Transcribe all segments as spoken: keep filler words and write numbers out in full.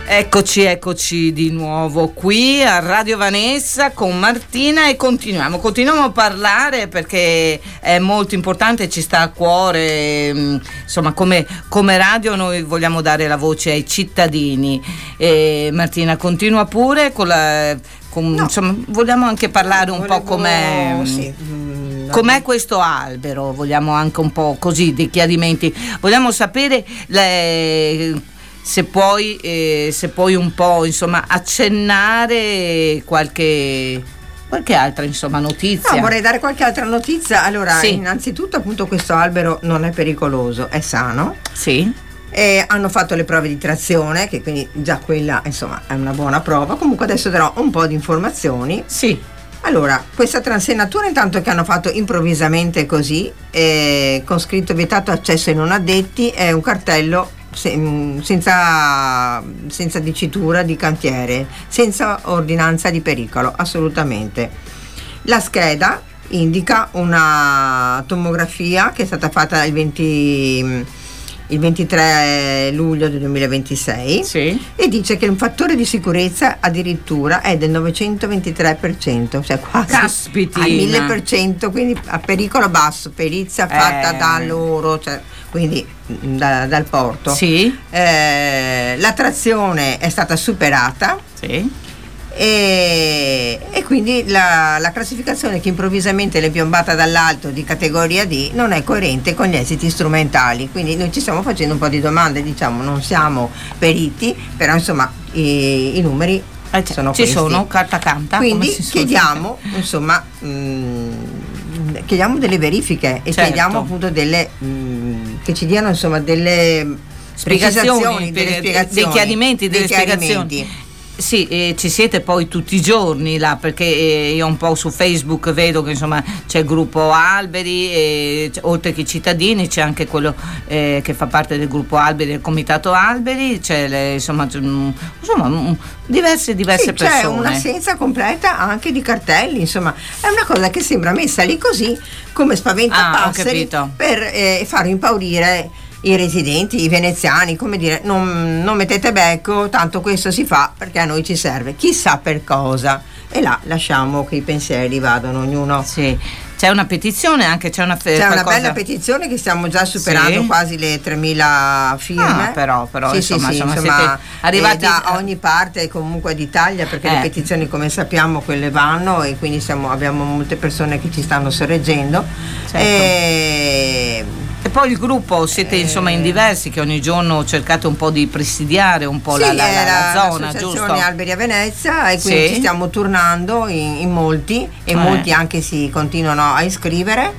Eccoci, eccoci di nuovo qui a Radio Vanessa con Martina e continuiamo, continuiamo a parlare perché è molto importante, ci sta a cuore, insomma come, come radio noi vogliamo dare la voce ai cittadini. E Martina continua pure con la, con, no. insomma vogliamo anche parlare un Volevo, po' com'è, sì. com'è questo albero, vogliamo anche un po' così dei chiarimenti, vogliamo sapere le, se puoi eh, se puoi un po' insomma accennare qualche qualche altra insomma notizia. No, vorrei dare qualche altra notizia. Allora, sì. innanzitutto appunto questo albero non è pericoloso, è sano. Sì. E hanno fatto le prove di trazione, che quindi già quella insomma è una buona prova. Comunque adesso darò un po' di informazioni. Sì. Allora, questa transenatura intanto che hanno fatto improvvisamente così, eh, con scritto vietato accesso ai non addetti, è un cartello senza, senza dicitura di cantiere, senza ordinanza di pericolo, assolutamente. La scheda indica una tomografia che è stata fatta il venti il ventitré luglio del duemilaventisei, sì. E dice che un fattore di sicurezza addirittura è del novecentoventitré per cento, cioè quasi Caspitina. al mille per cento, quindi a pericolo basso, perizia fatta eh. da loro, cioè, quindi da, dal porto. Sì. Eh, la trazione è stata superata. Sì. E, e quindi la, la classificazione che improvvisamente le è piombata dall'alto di categoria D non è coerente con gli esiti strumentali, quindi noi ci stiamo facendo un po' di domande, diciamo non siamo periti, però insomma i, i numeri eh, c- sono ci questi. sono carta canta, quindi chiediamo insomma mh, chiediamo delle verifiche e certo. chiediamo appunto delle mh, che ci diano insomma delle spiegazioni, delle per, spiegazioni, dei chiarimenti, delle dei spiegazioni. chiarimenti. Sì, eh, ci siete poi tutti i giorni là, perché eh, io un po' su Facebook vedo che insomma c'è il gruppo Alberi, e, oltre che i cittadini c'è anche quello eh, che fa parte del gruppo Alberi, del comitato Alberi, c'è le, insomma, insomma diverse diverse sì, persone. C'è un'assenza completa anche di cartelli, insomma è una cosa che sembra messa lì così come spaventapasseri ah, per eh, far impaurire i residenti, i veneziani, come dire, non, non mettete becco, tanto questo si fa perché a noi ci serve, chissà per cosa, e là lasciamo che i pensieri vadano ognuno. Sì. C'è una petizione anche, c'è una, c'è qualcosa... una bella petizione che stiamo già superando, sì. quasi le tremila firme. Ah, però, però sì, insomma, sì, sì, insomma, insomma siete arrivati da ogni parte comunque d'Italia, perché eh. le petizioni come sappiamo quelle vanno e quindi siamo, abbiamo molte persone che ci stanno sorreggendo. Certo. E... E poi il gruppo siete eh, insomma in diversi che ogni giorno cercate un po' di presidiare un po' sì, la, la, la, la zona, l'associazione giusto? Alberi a Venezia, e quindi sì. ci stiamo turnando in, in molti e eh. molti anche si continuano a iscrivere,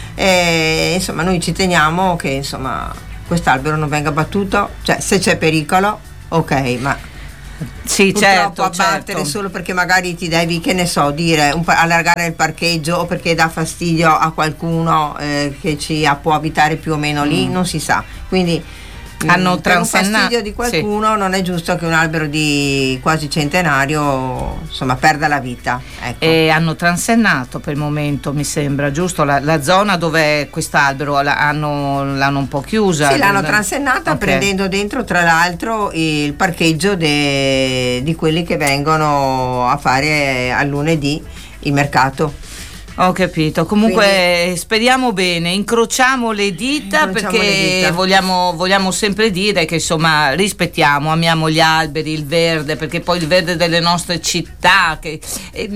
e insomma noi ci teniamo che insomma quest'albero non venga battuto, cioè se c'è pericolo ok, ma sì, purtroppo certo, abbattere certo. solo perché magari ti devi, che ne so, dire un pa- allargare il parcheggio o perché dà fastidio a qualcuno eh, che ci può abitare più o meno lì, mm. non si sa, quindi hanno per un transenna- fastidio di qualcuno sì. non è giusto che un albero di quasi centenario insomma perda la vita, ecco. E hanno transennato per il momento, mi sembra, giusto? La, la zona dove quest'albero l'hanno, l'hanno un po' chiusa. Sì, l'hanno transennata, okay. prendendo dentro tra l'altro il parcheggio de, di quelli che vengono a fare al lunedì il mercato. Ho capito, comunque Quindi, speriamo bene, incrociamo le dita, incrociamo perché le dita. Vogliamo, vogliamo sempre dire che insomma rispettiamo, amiamo gli alberi, il verde, perché poi il verde delle nostre città che è,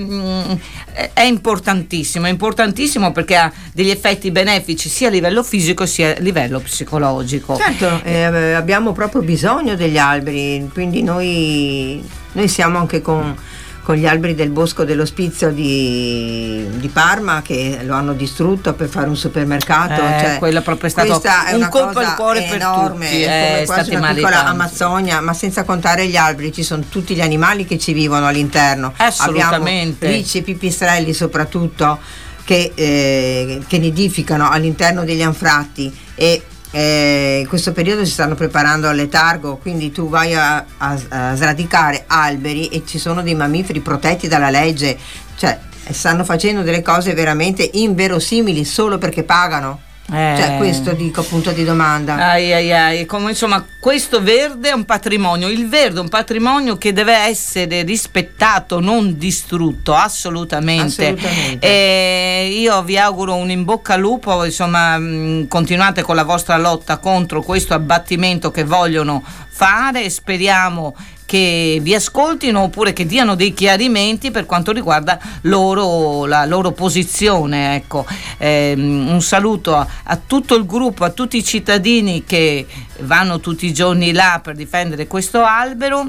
è importantissimo, è importantissimo perché ha degli effetti benefici sia a livello fisico sia a livello psicologico. Certo, eh, abbiamo proprio bisogno degli alberi, quindi noi, noi siamo anche con... con gli alberi del Bosco dell'Ospizio di, di Parma che lo hanno distrutto per fare un supermercato, eh, cioè, quello proprio è stato è un una colpo cosa al cuore enorme, per tutti, è come è quasi una piccola Amazzonia, ma senza contare gli alberi ci sono tutti gli animali che ci vivono all'interno, assolutamente, abbiamo ricci e pipistrelli soprattutto che, eh, che nidificano all'interno degli anfratti e Eh, in questo periodo si stanno preparando al letargo, quindi tu vai a, a, a sradicare alberi e ci sono dei mammiferi protetti dalla legge, cioè stanno facendo delle cose veramente inverosimili solo perché pagano. Eh. Cioè, questo dico, punto di domanda. Ai ai ai, come insomma, questo verde è un patrimonio, il verde è un patrimonio che deve essere rispettato, non distrutto, assolutamente. Assolutamente. E io vi auguro un in bocca al lupo, insomma, mh, continuate con la vostra lotta contro questo abbattimento che vogliono fare e speriamo che vi ascoltino oppure che diano dei chiarimenti per quanto riguarda loro, la loro posizione. Ecco, eh, un saluto a, a tutto il gruppo, a tutti i cittadini che vanno tutti i giorni là per difendere questo albero.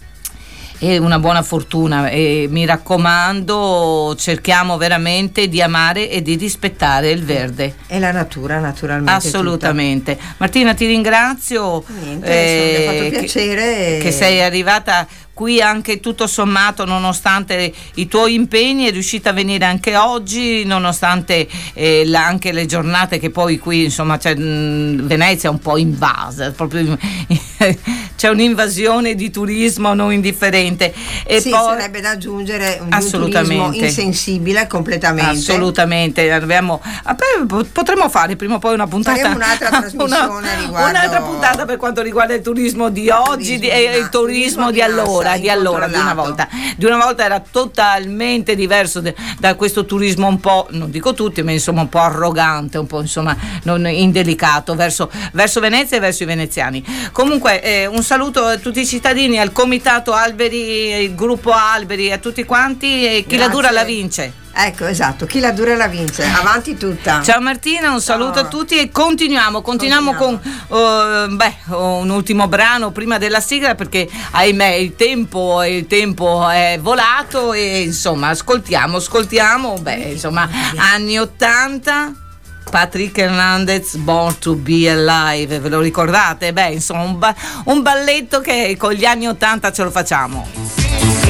E una buona fortuna, e mi raccomando, cerchiamo veramente di amare e di rispettare il verde e la natura, naturalmente. Assolutamente. Tutta. Martina, ti ringrazio. Niente, eh, mi ha fatto piacere che, che sei arrivata qui anche tutto sommato, nonostante i tuoi impegni, è riuscita a venire anche oggi, nonostante eh, la, anche le giornate che poi qui insomma c'è, mh, Venezia è un po' invasa, proprio c'è un'invasione di turismo non indifferente. E sì, poi, sarebbe da aggiungere un, un turismo insensibile completamente. Assolutamente. Abbiamo, potremmo fare prima o poi una puntata. Faremo un'altra trasmissione una, riguardo un'altra puntata per quanto riguarda il turismo di oggi turismo, e il turismo, turismo di allora. Di allora, di una volta, di una volta era totalmente diverso de, da questo turismo un po', non dico tutti, ma insomma un po' arrogante, un po' insomma non indelicato verso, verso Venezia e verso i veneziani. Comunque eh, un saluto a tutti i cittadini, al comitato Alberi, il gruppo Alberi, a tutti quanti, e chi Grazie. La dura la vince. Ecco, esatto, chi la dura la vince, avanti tutta. Ciao Martina, un saluto Ciao. A tutti e continuiamo, continuiamo, continuiamo. con uh, beh, un ultimo brano prima della sigla, perché ahimè il tempo, il tempo è volato e insomma ascoltiamo, ascoltiamo, beh insomma anni ottanta, Patrick Hernandez, Born to Be Alive, ve lo ricordate? Beh insomma un, ba- un balletto che con gli anni ottanta ce lo facciamo.